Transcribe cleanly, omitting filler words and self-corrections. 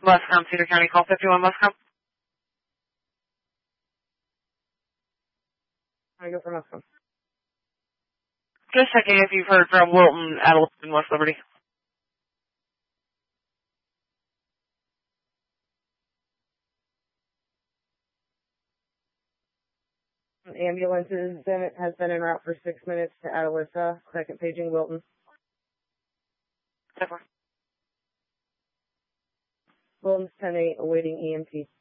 Muscombe, Cedar County, call 51 Muscombe. I go for Muscombe. Just checking if you've heard from Wilton, Adelaide, and West Liberty. An ambulance has been en route for 6 minutes to Atalissa, second paging Wilton. Wilton's 10-8, awaiting EMT.